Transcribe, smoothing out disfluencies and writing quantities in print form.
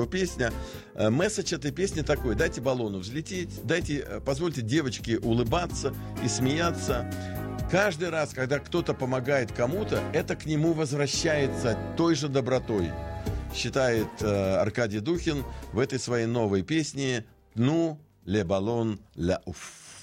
Песня. Месседж этой песни такой: дайте баллону взлететь, позвольте девочке улыбаться и смеяться. Каждый раз, когда кто-то помогает кому-то, это к нему возвращается той же добротой, считает Аркадий Духин в этой своей новой песне «Ну, ле баллон ля уф».